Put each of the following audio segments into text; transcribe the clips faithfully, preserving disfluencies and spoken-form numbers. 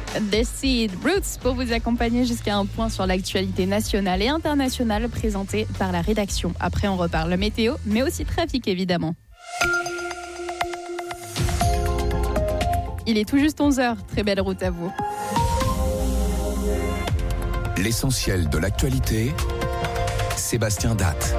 The Seed Roots pour vous accompagner jusqu'à un point sur l'actualité nationale et internationale présentée par la rédaction. Après, on reparle météo, mais aussi trafic évidemment. Il est tout juste onze heures. Très belle route à vous. L'essentiel de l'actualité, Sébastien Datte.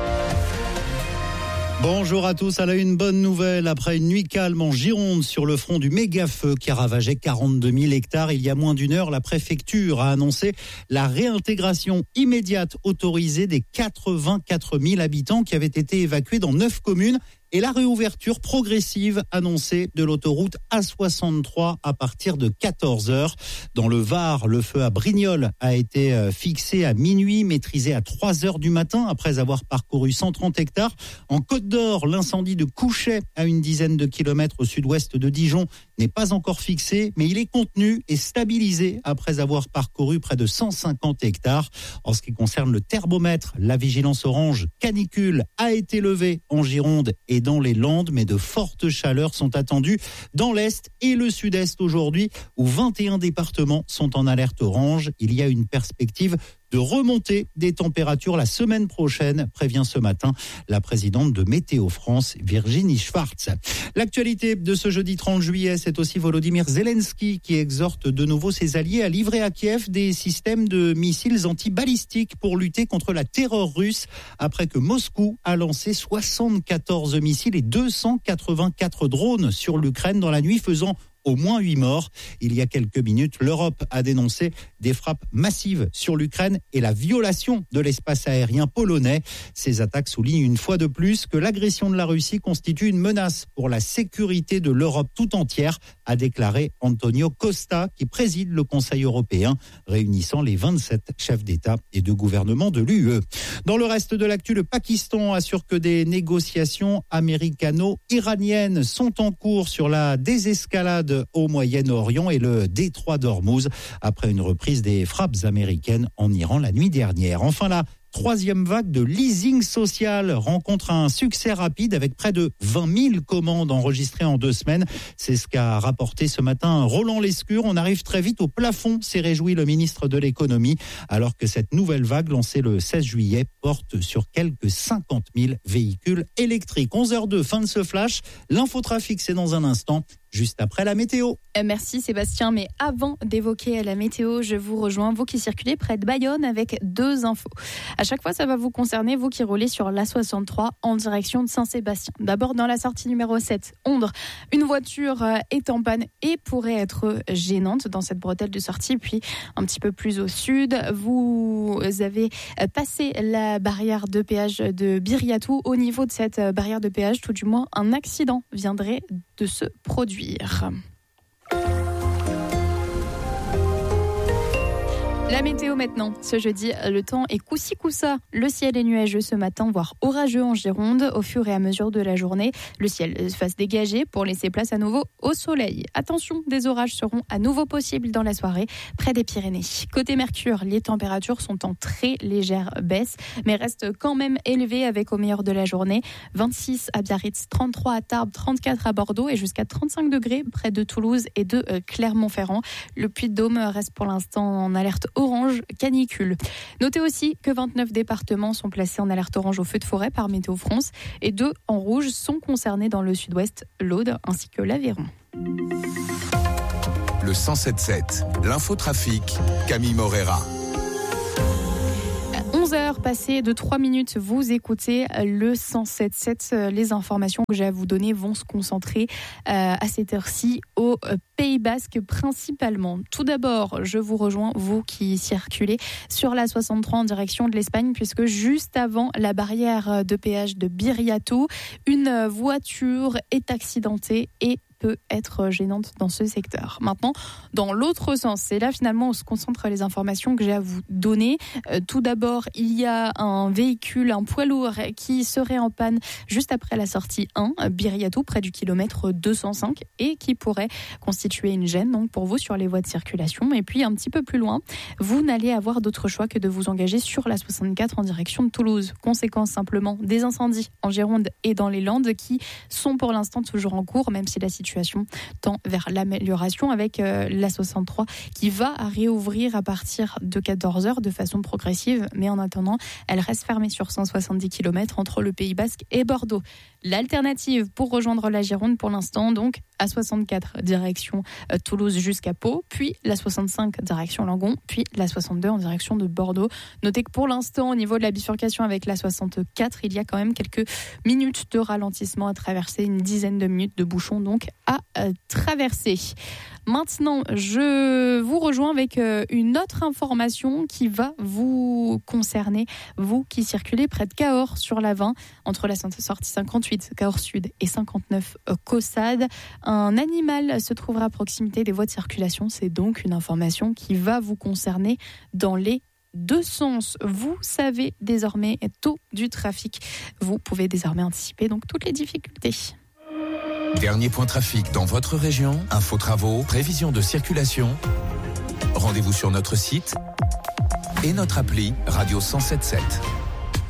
Bonjour à tous, à la une bonne nouvelle. Après une nuit calme en Gironde sur le front du méga-feu qui a ravagé quarante-deux mille hectares, il y a moins d'une heure, la préfecture a annoncé la réintégration immédiate autorisée des quatre-vingt-quatre mille habitants qui avaient été évacués dans neuf communes et la réouverture progressive annoncée de l'autoroute A soixante-trois à partir de quatorze heures. Dans le Var, le feu à Brignoles a été fixé à minuit, maîtrisé à trois heures du matin après avoir parcouru cent trente hectares. En Côte d'Or, l'incendie de Couchet, à une dizaine de kilomètres au sud-ouest de Dijon, n'est pas encore fixé, mais il est contenu et stabilisé après avoir parcouru près de cent cinquante hectares. En ce qui concerne le thermomètre, la vigilance orange canicule a été levée en Gironde et dans les Landes, mais de fortes chaleurs sont attendues dans l'Est et le Sud-Est aujourd'hui, où vingt et un départements sont en alerte orange. Il y a une perspective de remontée des températures la semaine prochaine, prévient ce matin la présidente de Météo France, Virginie Schwartz. L'actualité de ce jeudi trente juillet, c'est aussi Volodymyr Zelensky qui exhorte de nouveau ses alliés à livrer à Kiev des systèmes de missiles antibalistiques pour lutter contre la terreur russe, après que Moscou a lancé soixante-quatorze missiles et deux cent quatre-vingt-quatre drones sur l'Ukraine dans la nuit, faisant au moins huit morts. Il y a quelques minutes, l'Europe a dénoncé des frappes massives sur l'Ukraine et la violation de l'espace aérien polonais. Ces attaques soulignent une fois de plus que l'agression de la Russie constitue une menace pour la sécurité de l'Europe tout entière, a déclaré Antonio Costa, qui préside le Conseil européen, réunissant les vingt-sept chefs d'État et de gouvernement de l'U E. Dans le reste de l'actu, le Pakistan assure que des négociations américano-iraniennes sont en cours sur la désescalade au Moyen-Orient et le détroit d'Ormuz après une reprise des frappes américaines en Iran la nuit dernière. Enfin, la troisième vague de leasing social rencontre un succès rapide avec près de vingt mille commandes enregistrées en deux semaines. C'est ce qu'a rapporté ce matin Roland Lescure. On arrive très vite au plafond, s'est réjoui le ministre de l'économie, alors que cette nouvelle vague lancée le seize juillet porte sur quelques cinquante mille véhicules électriques. onze heures deux, fin de ce flash. L'infotrafic, c'est dans un instant, juste après la météo. Merci Sébastien, mais avant d'évoquer la météo, je vous rejoins, vous qui circulez près de Bayonne, avec deux infos. À chaque fois, ça va vous concerner, vous qui roulez sur l'A soixante-trois en direction de Saint-Sébastien. D'abord, dans la sortie numéro sept, Ondres, une voiture est en panne et pourrait être gênante dans cette bretelle de sortie. Puis, un petit peu plus au sud, vous avez passé la barrière de péage de Biriatou. Au niveau de cette barrière de péage, tout du moins, un accident viendrait de se produire. La météo maintenant, ce jeudi, le temps est coussi coussa. Le ciel est nuageux ce matin, voire orageux en Gironde. Au fur et à mesure de la journée, le ciel va se dégager pour laisser place à nouveau au soleil. Attention, des orages seront à nouveau possibles dans la soirée près des Pyrénées. Côté Mercure, les températures sont en très légère baisse, mais restent quand même élevées avec au meilleur de la journée. vingt-six à Biarritz, trente-trois à Tarbes, trente-quatre à Bordeaux et jusqu'à trente-cinq degrés près de Toulouse et de Clermont-Ferrand. Le Puy-de-Dôme reste pour l'instant en alerte orange canicule. Notez aussi que vingt-neuf départements sont placés en alerte orange au feu de forêt par Météo France et deux en rouge sont concernés dans le sud-ouest, l'Aude ainsi que l'Aveyron. Le cent sept sept, l'infotrafic, Camille Morera. onze heures passées de trois minutes, vous écoutez le cent sept sept. Les informations que j'ai à vous donner vont se concentrer euh, à cette heure-ci au Pays Basque principalement. Tout d'abord, je vous rejoins, vous qui circulez sur la soixante-trois en direction de l'Espagne, puisque juste avant la barrière de péage de Biriatou, une voiture est accidentée et peut être gênante dans ce secteur. Maintenant, dans l'autre sens, c'est là finalement où se concentrent les informations que j'ai à vous donner. Euh, tout d'abord, il y a un véhicule, un poids lourd qui serait en panne juste après la sortie un, Biriatou, près du kilomètre deux cent cinq, et qui pourrait constituer une gêne donc pour vous sur les voies de circulation. Et puis un petit peu plus loin, vous n'allez avoir d'autre choix que de vous engager sur la soixante-quatre en direction de Toulouse. Conséquence simplement des incendies en Gironde et dans les Landes qui sont pour l'instant toujours en cours, même si la situation situation tend vers l'amélioration avec euh, l'A soixante-trois qui va réouvrir à partir de quatorze heures de façon progressive, mais en attendant, elle reste fermée sur cent soixante-dix kilomètres entre le Pays Basque et Bordeaux. L'alternative pour rejoindre la Gironde pour l'instant, donc A soixante-quatre direction euh, Toulouse jusqu'à Pau, puis l'A soixante-cinq direction Langon, puis l'A soixante-deux en direction de Bordeaux. Notez que pour l'instant, au niveau de la bifurcation avec l'A soixante-quatre, il y a quand même quelques minutes de ralentissement à traverser, une dizaine de minutes de bouchons donc à euh, traverser. Maintenant, je vous rejoins avec une autre information qui va vous concerner, vous qui circulez près de Cahors sur l'A vingt, entre la sortie cinquante-huit, Cahors Sud et cinquante-neuf, Caussade. Un animal se trouvera à proximité des voies de circulation. C'est donc une information qui va vous concerner dans les deux sens. Vous savez désormais tout du trafic. Vous pouvez désormais anticiper donc toutes les difficultés. Dernier point trafic dans votre région, infos travaux, prévision de circulation. Rendez-vous sur notre site et notre appli Radio cent sept sept.